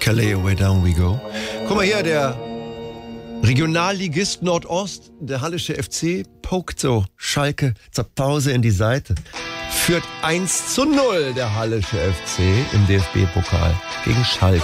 Calais, Way Down We Go. Guck mal hier, der Regionalligist Nordost, der Hallische FC, pokt so Schalke zur Pause in die Seite. Führt 1:0 der Hallische FC im DFB-Pokal gegen Schalke.